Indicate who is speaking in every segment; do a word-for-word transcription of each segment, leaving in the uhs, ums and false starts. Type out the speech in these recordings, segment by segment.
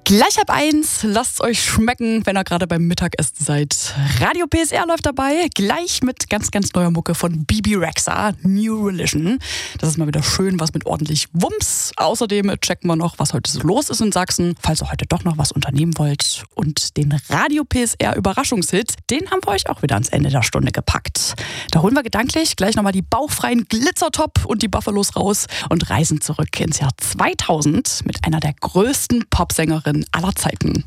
Speaker 1: Gleich ab eins, lasst's euch schmecken, wenn ihr gerade beim Mittagessen seid. Radio P S R läuft dabei, gleich mit ganz, ganz neuer Mucke von Bebe Rexha, New Religion. Das ist mal wieder schön, was mit ordentlich Wumms. Außerdem checken wir noch, was heute so los ist in Sachsen, falls ihr heute doch noch was unternehmen wollt. Und den Radio P S R Überraschungshit, den haben wir euch auch wieder ans Ende der Stunde gepackt. Da holen wir gedanklich gleich nochmal die bauchfreien Glitzertop und die Buffalos raus und reisen zurück ins Jahr zweitausend mit einer der größten Popsängerinnen aller Zeiten.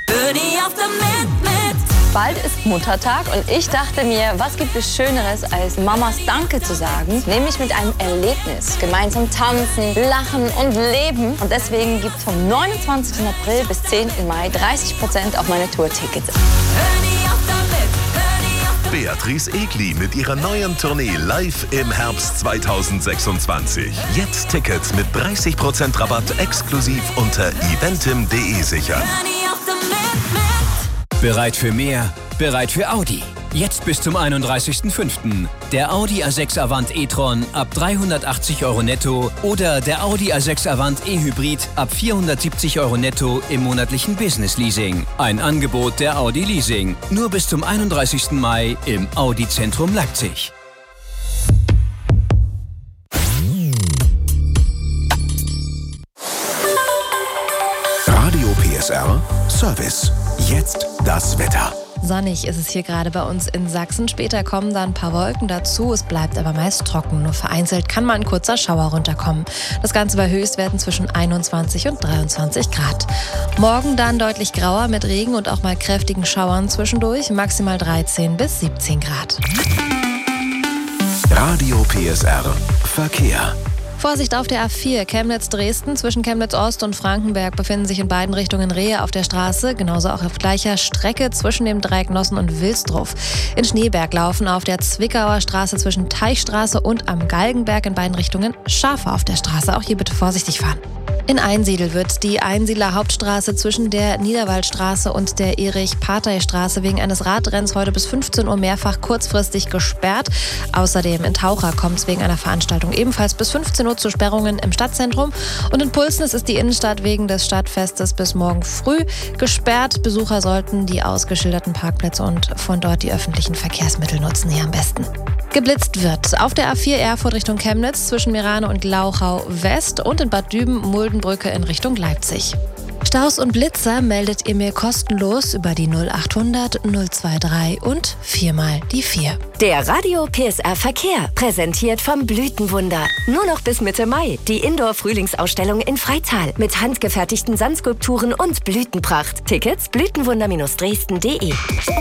Speaker 2: Bald ist Muttertag und ich dachte mir, was gibt es Schöneres, als Mamas Danke zu sagen? Nämlich mit einem Erlebnis. Gemeinsam tanzen, lachen und leben. Und deswegen gibt es vom neunundzwanzigsten April bis zehnten Mai dreißig Prozent auf meine Tourtickets.
Speaker 3: Beatrice Egli mit ihrer neuen Tournee live im Herbst zweitausendsechsundzwanzig. Jetzt Tickets mit dreißig Prozent Rabatt exklusiv unter eventim punkt de sichern.
Speaker 4: Bereit für mehr? Bereit für Audi. Jetzt bis zum einunddreißigsten fünften Der Audi A sechs Avant e-tron ab dreihundertachtzig Euro netto oder der Audi A sechs Avant e-Hybrid ab vierhundertsiebzig Euro netto im monatlichen Business Leasing. Ein Angebot der Audi Leasing. Nur bis zum einunddreißigsten Mai im Audi Zentrum Leipzig.
Speaker 3: Radio P S R Service. Jetzt das Wetter.
Speaker 5: Sonnig ist es hier gerade bei uns in Sachsen. Später kommen dann ein paar Wolken dazu. Es bleibt aber meist trocken. Nur vereinzelt kann mal ein kurzer Schauer runterkommen. Das Ganze bei Höchstwerten zwischen einundzwanzig und dreiundzwanzig Grad. Morgen dann deutlich grauer mit Regen und auch mal kräftigen Schauern zwischendurch. Maximal dreizehn bis siebzehn Grad.
Speaker 3: Radio P S R Verkehr.
Speaker 5: Vorsicht auf der A vier, Chemnitz-Dresden. Zwischen Chemnitz-Ost und Frankenberg befinden sich in beiden Richtungen Rehe auf der Straße. Genauso auch auf gleicher Strecke zwischen dem Dreieck Nossen und Wilsdruff. In Schneeberg laufen auf der Zwickauer Straße zwischen Teichstraße und am Galgenberg in beiden Richtungen Schafe auf der Straße. Auch hier bitte vorsichtig fahren. In Einsiedl wird die Einsiedler Hauptstraße zwischen der Niederwaldstraße und der Erich-Partey-Straße wegen eines Radrenns heute bis fünfzehn Uhr mehrfach kurzfristig gesperrt. Außerdem in Taucher kommt es wegen einer Veranstaltung ebenfalls bis fünfzehn Uhr zu Sperrungen im Stadtzentrum. Und in Pulsnitz ist die Innenstadt wegen des Stadtfestes bis morgen früh gesperrt. Besucher sollten die ausgeschilderten Parkplätze und von dort die öffentlichen Verkehrsmittel nutzen, hier am besten. Geblitzt wird auf der A vier Erfurt Richtung Chemnitz zwischen Meerane und Glauchau West und in Bad Düben-Muldenbrücke in Richtung Leipzig. Staus und Blitzer meldet ihr mir kostenlos über die null achthundert null dreiundzwanzig und viermal die vier.
Speaker 6: Der Radio P S R Verkehr, präsentiert vom Blütenwunder. Nur noch bis Mitte Mai die Indoor-Frühlingsausstellung in Freital mit handgefertigten Sandskulpturen und Blütenpracht. Tickets blütenwunder Dresden punkt de.